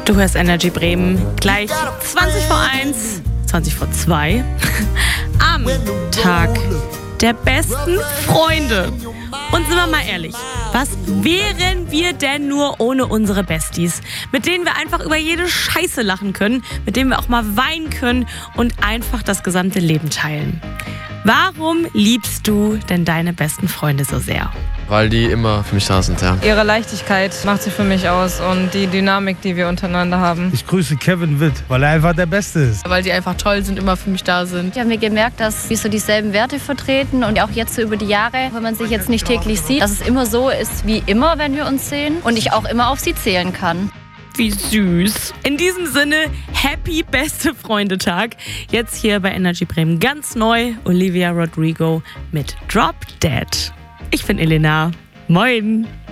Du hörst Energy Bremen. Gleich 20 vor 1, 20 vor 2. Am Tag der besten Freunde. Und sind wir mal ehrlich, was wären wir denn nur ohne unsere Besties? Mit denen wir einfach über jede Scheiße lachen können, mit denen wir auch mal weinen können und einfach das gesamte Leben teilen. Warum liebst du denn deine besten Freunde so sehr? Weil die immer für mich da sind, ja. Ihre Leichtigkeit macht sie für mich aus und die Dynamik, die wir untereinander haben. Ich grüße Kevin Witt, weil er einfach der Beste ist. Weil die einfach toll sind, immer für mich da sind. Ich habe mir gemerkt, dass wir so dieselben Werte vertreten und auch jetzt so über die Jahre, wenn man sich jetzt nicht täglich sieht, dass es immer so ist wie immer, wenn wir uns sehen und ich auch immer auf sie zählen kann. Wie süß. In diesem Sinne, Happy Beste Freundetag. Jetzt hier bei Energy Bremen ganz neu, Olivia Rodrigo mit Drop Dead. Ich bin Elena. Moin.